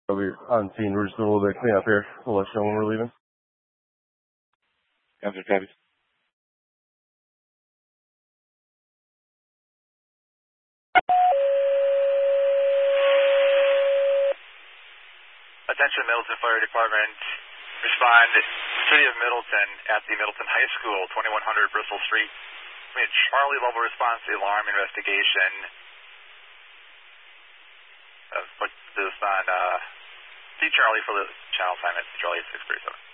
I'll be on scene. We're just doing a little bit of cleanup here. We'll let you know when we're leaving. After Tabby. Attention Middleton Fire Department. Respond, City of Middleton at the Middleton High School, 2100 Bristol Street. We had Charlie level response to the alarm investigation. Put this on C Charlie for the channel assignment, Charlie 637.